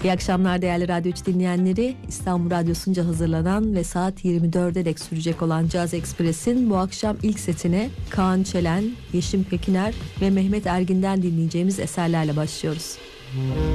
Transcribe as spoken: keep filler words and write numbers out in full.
İyi akşamlar değerli Radyo üç dinleyenleri. İstanbul Radyosu'nca hazırlanan ve saat yirmi dörde dek sürecek olan Caz Express'in bu akşam ilk setine Kaan Çelen, Yeşim Pekiner ve Mehmet Ergin'den dinleyeceğimiz eserlerle başlıyoruz.